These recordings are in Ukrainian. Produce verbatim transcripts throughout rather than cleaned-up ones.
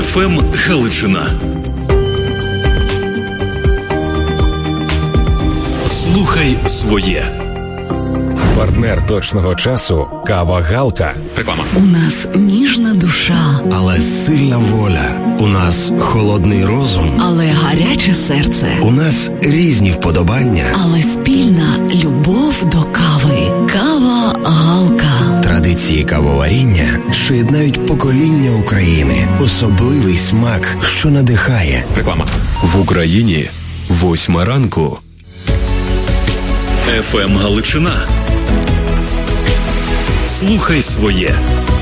еф ем Галичина. Слухай своє. Партнер точного часу – кава Галка. Реклама. У нас ніжна душа, але сильна воля. У нас холодний розум, але гаряче серце. У нас різні вподобання, але спільна любов до кави. Кава Галка. Традиції кавоваріння, що єднають покоління України. Особливий смак, що надихає. Реклама. В Україні восьма ранку. еф ем Галичина. Слухай своє.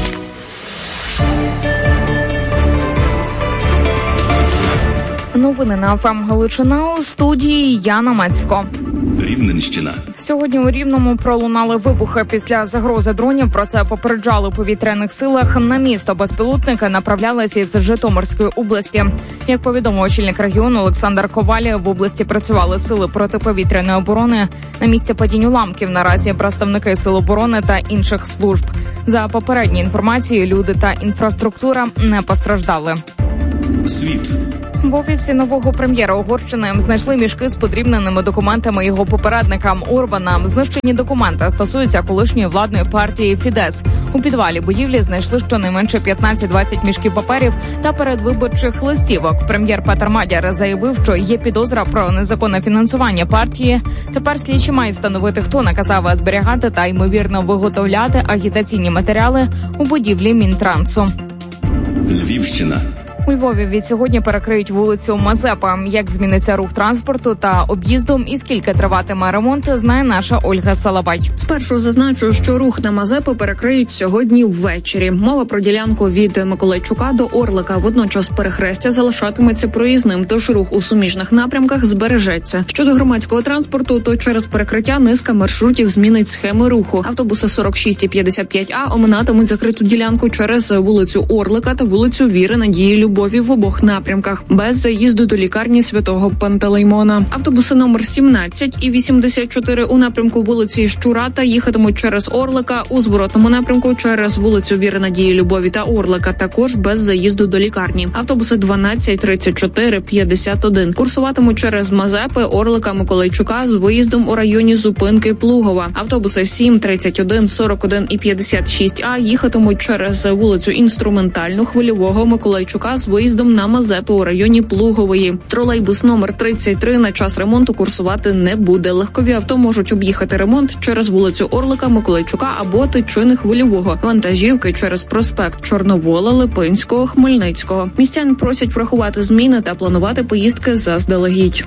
Новини на еф ем Галичина, у студії Яна Мацько. Рівненщина. Сьогодні у Рівному пролунали вибухи після загрози дронів. Про це попереджали у повітряних силах. На місто безпілотники направлялися із Житомирської області. Як повідомив очільник регіону Олександр Коваль, в області працювали сили протиповітряної оборони. На місці падінь уламків наразі представники сил оборони та інших служб. За попередньою інформацією, люди та інфраструктура не постраждали. Світ. В офісі нового прем'єра Угорщини знайшли мішки з подрібненими документами його попередникам Орбана. Знищені документи стосуються колишньої владної партії Фідес. У підвалі будівлі знайшли щонайменше п'ятнадцять-двадцять мішків паперів та передвиборчих листівок. Прем'єр Петер Мадяр заявив, що є підозра про незаконне фінансування партії. Тепер слідчі мають встановити, хто наказав зберігати та, ймовірно, виготовляти агітаційні матеріали у будівлі Мінтрансу. Львівщина. У Львові від сьогодні перекриють вулицю Мазепа. Як зміниться рух транспорту та об'їзду і скільки триватиме ремонт, знає наша Ольга Салабай. Спершу зазначу, що рух на Мазепу перекриють сьогодні ввечері. Мова про ділянку від Миколайчука до Орлика. Водночас перехрестя залишатиметься проїзним, тож рух у суміжних напрямках збережеться. Щодо громадського транспорту, то через перекриття низка маршрутів змінить схеми руху. Автобуси сорок шість і п'ятдесят п'ять А оминатимуть закриту ділянку через вулицю Орлика та вулицю Віри Надії Любові в обох напрямках, без заїзду до лікарні Святого Пантелеймона. Автобуси номер сімнадцять і вісімдесят чотири у напрямку вулиці Щурата їхатимуть через Орлика, у зворотному напрямку через вулицю Віри Надії Любові та Орлика, також без заїзду до лікарні. Автобуси дванадцять, тридцять чотири, п'ятдесят один курсуватимуть через Мазепи, Орлика, Миколайчука з виїздом у районі зупинки Плугова. Автобуси сім, тридцять один, сорок один і п'ятдесят шість А їхатимуть через вулицю Інструментальну, Хвильового, Миколайчука з виїздом на Мазепи у районі Плугової. Тролейбус номер тридцять три на час ремонту курсувати не буде. Легкові авто можуть об'їхати ремонт через вулицю Орлика, Миколайчука або Тичини Хвильового. Вантажівки через проспект Чорновола, Липинського, Хмельницького. Містян просять врахувати зміни та планувати поїздки заздалегідь.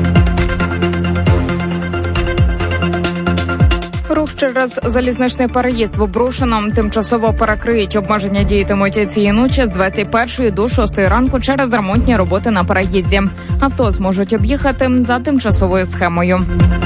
Рух через залізничний переїзд в Обрушино тимчасово перекриють. Обмеження діятимуть цієї ночі з двадцять першої до шостої ранку через ремонтні роботи на переїзді. Авто зможуть об'їхати за тимчасовою схемою.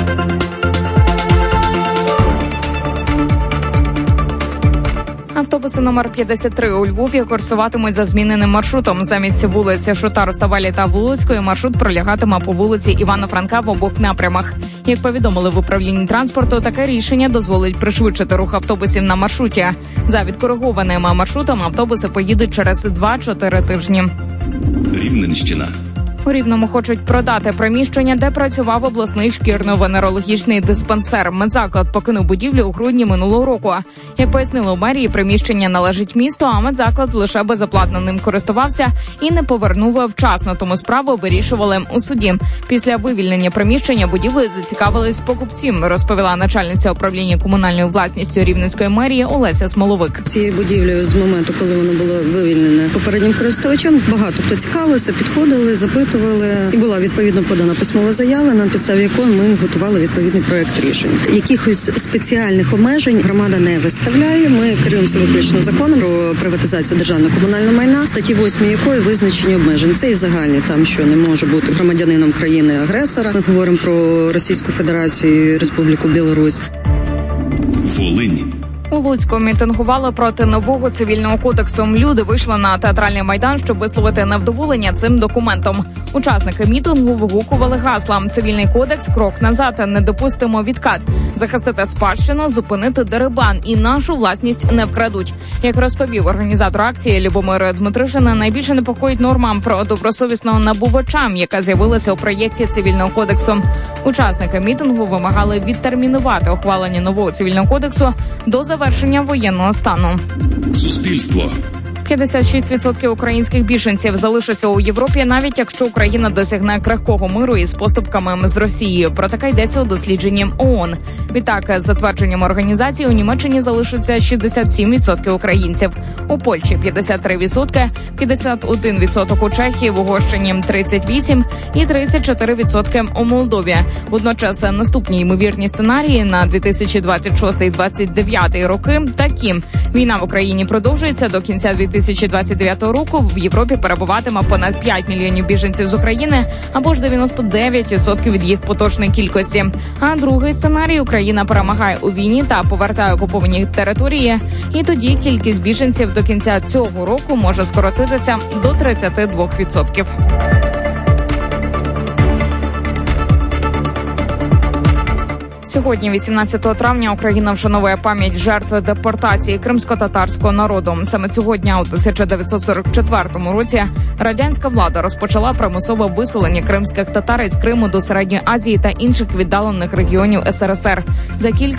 Автобуси номер п'ятдесят три у Львові курсуватимуть за зміненим маршрутом. Замість вулиці Шута, Руставелі та Волоської маршрут пролягатиме по вулиці Івана Франка в обох напрямах. Як повідомили в управлінні транспорту, таке рішення дозволить пришвидшити рух автобусів на маршруті. За відкоригованим маршрутом автобуси поїдуть через два-чотири тижні. Рівненщина. У Рівному хочуть продати приміщення, де працював обласний шкірно-венерологічний диспансер. Медзаклад покинув будівлю у грудні минулого року. Як пояснили у мерії, приміщення належить місту, а медзаклад лише безоплатно ним користувався і не повернув вчасно, тому справу вирішували у суді. Після вивільнення приміщення будівлею зацікавились покупці, розповіла начальниця управління комунальною власністю Рівненської мерії Олеся Смоловик. Цією будівлею з моменту, коли воно було вивільнене попереднім користувачем, багато хто цікавився, підходили, запитували. І була відповідно подана письмова заява, на підставі якої ми готували відповідний проект рішень. Якихось спеціальних обмежень громада не виставляє. Ми керуємося виключно законом про приватизацію державного комунального майна, статті восьмій якої визначені обмежень. Це і загальні, там що не може бути громадянином країни-агресора. Ми говоримо про Російську Федерацію і Республіку Білорусь. Волинь. У Луцьку мітингували проти нового цивільного кодексу. Люди вийшли на театральний майдан, щоб висловити невдоволення цим документом. Учасники мітингу вигукували гасла: цивільний кодекс, крок назад, не допустимо відкат, захистити спадщину, зупинити дерибан і нашу власність не вкрадуть. Як розповів організатор акції Любомир Дмитришин, найбільше непокоїть норма про добросовісного набувача, яка з'явилася у проєкті цивільного кодексу. Учасники мітингу вимагали відтермінувати ухвалення нового цивільного кодексу до завершення воєнного стану. Суспільство. п'ятдесят шість відсотків українських біженців залишаться у Європі, навіть якщо Україна досягне крихкого миру із поступками з Росією. Про таке йдеться у дослідженні ООН. Відтак, за твердженням організації, у Німеччині залишиться шістдесят сім відсотків українців, у Польщі п'ятдесят три відсотки, п'ятдесят один відсоток у Чехії, в Угорщині тридцять вісім і тридцять чотири відсотки у Молдові. Водночас наступні ймовірні сценарії на дві тисячі двадцять шостий - двадцять дев'ятий роки такі: війна в Україні продовжується до кінця дві тисячі двадцять дев'ятого року. В Європі перебуватиме понад п'ять мільйонів біженців з України, або ж дев'яносто дев'ять відсотків від їх поточної кількості. А другий сценарій: Україна перемагає у війні та повертає окуповані території. І тоді кількість біженців до кінця цього року може скоротитися до тридцять два відсотки. Сьогодні, вісімнадцятого травня, Україна вшановує пам'ять жертв депортації кримсько-татарського народу. Саме цього дня у тисяча дев'ятсот сорок четвертому році радянська влада розпочала примусове виселення кримських татар із Криму до Середньої Азії та інших віддалених регіонів ес ер ес ер. За кілька